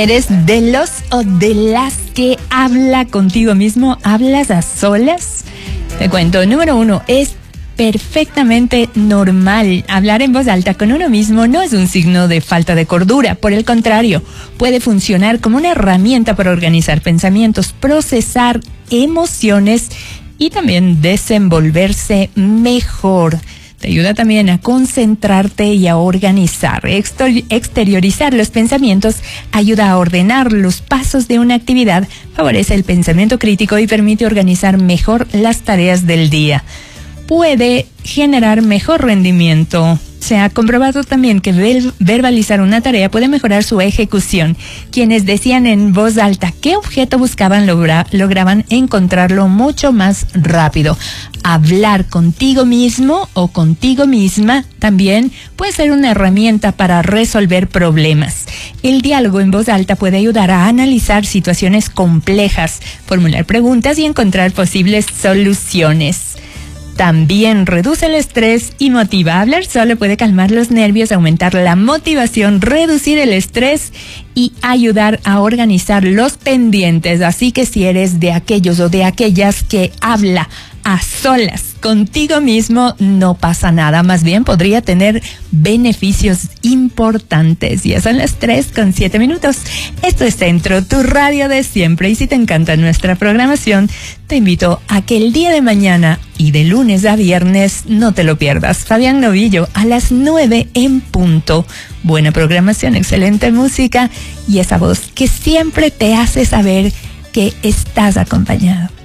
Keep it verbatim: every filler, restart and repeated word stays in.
¿Eres de los o de las que habla contigo mismo? ¿Hablas a solas? Te cuento, número uno, es perfectamente normal. Hablar en voz alta con uno mismo no es un signo de falta de cordura. Por el contrario, puede funcionar como una herramienta para organizar pensamientos, procesar emociones y también desenvolverse mejor. Te ayuda también a concentrarte y a organizar. Exteriorizar los pensamientos ayuda a ordenar los pasos de una actividad, favorece el pensamiento crítico y permite organizar mejor las tareas del día. Puede generar mejor rendimiento. Se ha comprobado también que verbalizar una tarea puede mejorar su ejecución. Quienes decían en voz alta qué objeto buscaban logra, lograban encontrarlo mucho más rápido. Hablar contigo mismo o contigo misma también puede ser una herramienta para resolver problemas. El diálogo en voz alta puede ayudar a analizar situaciones complejas, formular preguntas y encontrar posibles soluciones. También reduce el estrés y motiva. Hablar solo puede calmar los nervios, aumentar la motivación, reducir el estrés y ayudar a organizar los pendientes. Así que si eres de aquellos o de aquellas que habla a solas contigo mismo, no pasa nada. Más bien podría tener beneficios importantes. Ya son las tres con siete minutos. Esto es Centro, tu radio de siempre. Y si te encanta nuestra programación, te invito a que el día de mañana y de lunes a viernes no te lo pierdas. Fabián Novillo a las nueve en punto. Buena programación, excelente música y esa voz que siempre te hace saber que estás acompañado.